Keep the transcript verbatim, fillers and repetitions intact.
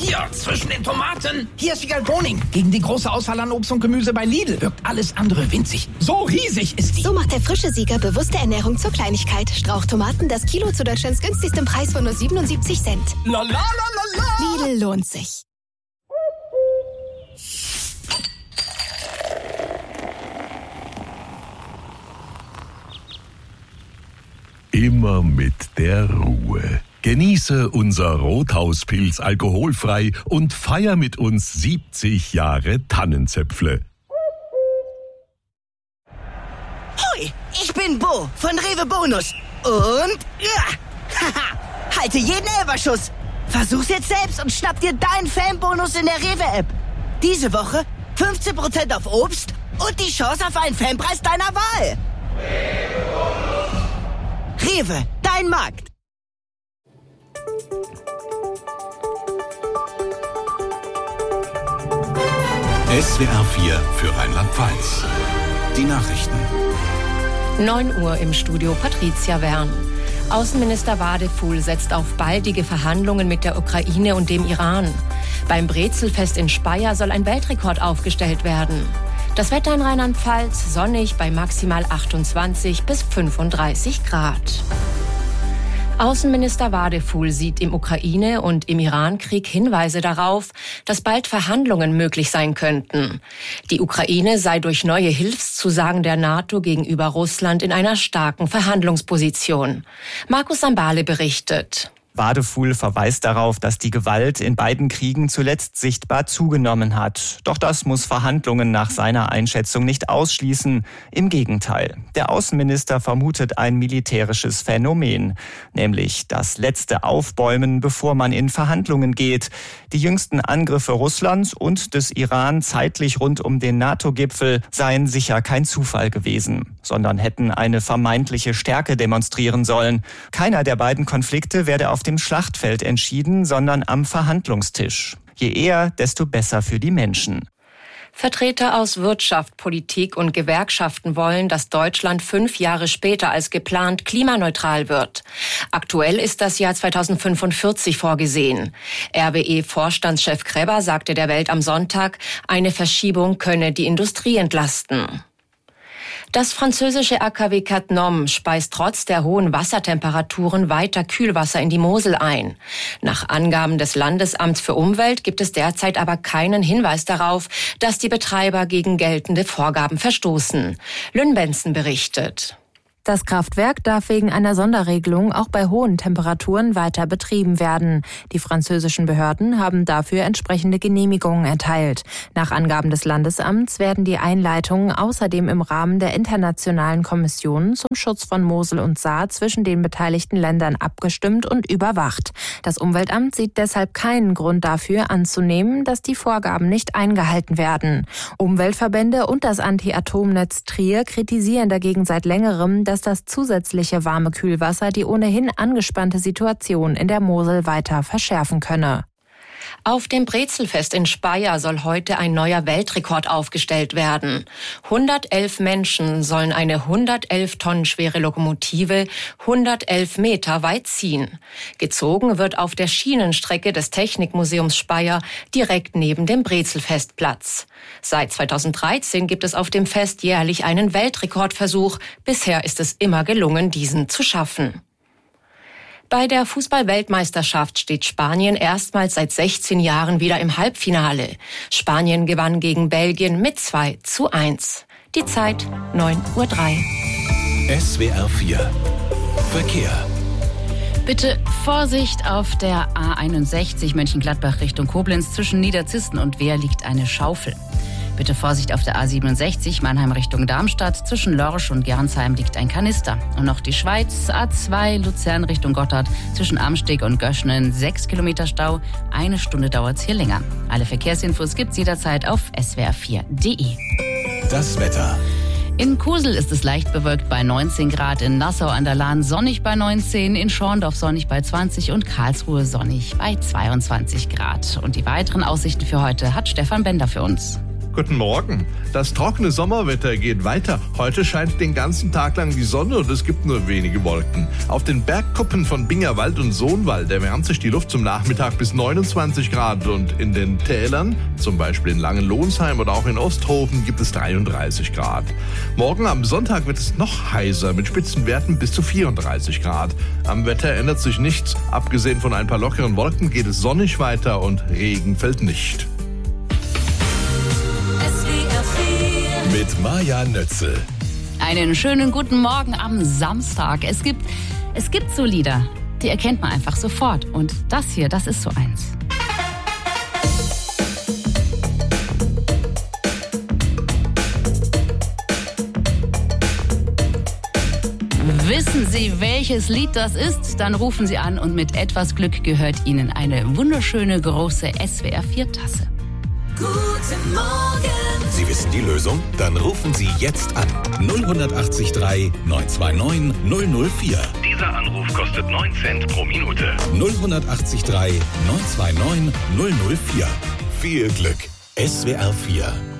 Hier, zwischen den Tomaten. Hier ist Sigal Boning. Gegen die große Auswahl an Obst und Gemüse bei Lidl wirkt alles andere winzig. So riesig ist die. So macht der frische Sieger bewusste Ernährung zur Kleinigkeit. Strauchtomaten, das Kilo zu Deutschlands günstigstem Preis von nur siebenundsiebzig Cent. La la la la la. Lidl lohnt sich. Immer mit der Ruhe. Genieße unser Rothauspilz alkoholfrei und feier mit uns siebzig Jahre Tannenzäpfle. Hoi, ich bin Bo von Rewe Bonus. Und ja, haha, halte jeden Elberschuss. Versuch's jetzt selbst und schnapp dir deinen Fanbonus in der Rewe-App. Diese Woche fünfzehn Prozent auf Obst und die Chance auf einen Fanpreis deiner Wahl. Rewe, dein Markt. S W R vier für Rheinland-Pfalz. Die Nachrichten. neun Uhr im Studio Patricia Wern. Außenminister Wadefuhl setzt auf baldige Verhandlungen mit der Ukraine und dem Iran. Beim Brezelfest in Speyer soll ein Weltrekord aufgestellt werden. Das Wetter in Rheinland-Pfalz sonnig bei maximal achtundzwanzig bis fünfunddreißig Grad. Außenminister Wadefuhl sieht im Ukraine- und im Iran-Krieg Hinweise darauf, dass bald Verhandlungen möglich sein könnten. Die Ukraine sei durch neue Hilfszusagen der NATO gegenüber Russland in einer starken Verhandlungsposition. Markus Sambale berichtet. Wadefuhl verweist darauf, dass die Gewalt in beiden Kriegen zuletzt sichtbar zugenommen hat. Doch das muss Verhandlungen nach seiner Einschätzung nicht ausschließen. Im Gegenteil. Der Außenminister vermutet ein militärisches Phänomen, nämlich das letzte Aufbäumen, bevor man in Verhandlungen geht. Die jüngsten Angriffe Russlands und des Iran zeitlich rund um den NATO-Gipfel seien sicher kein Zufall gewesen, sondern hätten eine vermeintliche Stärke demonstrieren sollen. Keiner der beiden Konflikte werde auf dem Schlachtfeld entschieden, sondern am Verhandlungstisch. Je eher, desto besser für die Menschen. Vertreter aus Wirtschaft, Politik und Gewerkschaften wollen, dass Deutschland fünf Jahre später als geplant klimaneutral wird. Aktuell ist das Jahr zweitausendfünfundvierzig vorgesehen. R W E-Vorstandschef Kreber sagte der Welt am Sonntag, eine Verschiebung könne die Industrie entlasten. Das französische A K W Cattenom speist trotz der hohen Wassertemperaturen weiter Kühlwasser in die Mosel ein. Nach Angaben des Landesamts für Umwelt gibt es derzeit aber keinen Hinweis darauf, dass die Betreiber gegen geltende Vorgaben verstoßen. Lynn Benson berichtet. Das Kraftwerk darf wegen einer Sonderregelung auch bei hohen Temperaturen weiter betrieben werden. Die französischen Behörden haben dafür entsprechende Genehmigungen erteilt. Nach Angaben des Landesamts werden die Einleitungen außerdem im Rahmen der internationalen Kommission zum Schutz von Mosel und Saar zwischen den beteiligten Ländern abgestimmt und überwacht. Das Umweltamt sieht deshalb keinen Grund dafür anzunehmen, dass die Vorgaben nicht eingehalten werden. Umweltverbände und das Anti-Atom-Netz Trier kritisieren dagegen seit längerem, dass das zusätzliche warme Kühlwasser die ohnehin angespannte Situation in der Mosel weiter verschärfen könne. Auf dem Brezelfest in Speyer soll heute ein neuer Weltrekord aufgestellt werden. hundertelf Menschen sollen eine hundertelf Tonnen schwere Lokomotive hundertelf Meter weit ziehen. Gezogen wird auf der Schienenstrecke des Technikmuseums Speyer direkt neben dem Brezelfestplatz. Seit zweitausenddreizehn gibt es auf dem Fest jährlich einen Weltrekordversuch. Bisher ist es immer gelungen, diesen zu schaffen. Bei der Fußball-Weltmeisterschaft steht Spanien erstmals seit sechzehn Jahren wieder im Halbfinale. Spanien gewann gegen Belgien mit zwei zu eins. Die Zeit neun Uhr drei. S W R vier Verkehr. Bitte Vorsicht auf der A einundsechzig Mönchengladbach Richtung Koblenz. Zwischen Niederzissen und Wehr liegt eine Schaufel. Bitte Vorsicht auf der A siebenundsechzig Mannheim Richtung Darmstadt. Zwischen Lorsch und Gernsheim liegt ein Kanister. Und noch die Schweiz, A zwei Luzern Richtung Gotthard. Zwischen Amsteg und Göschnen sechs Kilometer Stau. Eine Stunde dauert's hier länger. Alle Verkehrsinfos gibt's jederzeit auf s w r vier punkt d e. Das Wetter. In Kusel ist es leicht bewölkt bei neunzehn Grad, in Nassau an der Lahn sonnig bei neunzehn, in Schorndorf sonnig bei zwanzig und Karlsruhe sonnig bei zweiundzwanzig Grad. Und die weiteren Aussichten für heute hat Stefan Bender für uns. Guten Morgen. Das trockene Sommerwetter geht weiter. Heute scheint den ganzen Tag lang die Sonne und es gibt nur wenige Wolken. Auf den Bergkuppen von Bingerwald und Sohnwald erwärmt sich die Luft zum Nachmittag bis neunundzwanzig Grad und in den Tälern, zum Beispiel in Langenlohnsheim oder auch in Osthofen, gibt es dreiunddreißig Grad. Morgen am Sonntag wird es noch heißer mit Spitzenwerten bis zu vierunddreißig Grad. Am Wetter ändert sich nichts. Abgesehen von ein paar lockeren Wolken geht es sonnig weiter und Regen fällt nicht. Mit Maja Nötzel. Einen schönen guten Morgen am Samstag. Es gibt, es gibt so Lieder, die erkennt man einfach sofort. Und das hier, das ist so eins. Wissen Sie, welches Lied das ist? Dann rufen Sie an und mit etwas Glück gehört Ihnen eine wunderschöne große S W R vier Tasse. Guten Morgen. Sie wissen die Lösung? Dann rufen Sie jetzt an. null acht drei neun zwei neun null null vier. Dieser Anruf kostet neun Cent pro Minute. null acht drei neun zwei neun null null vier. Viel Glück. S W R vier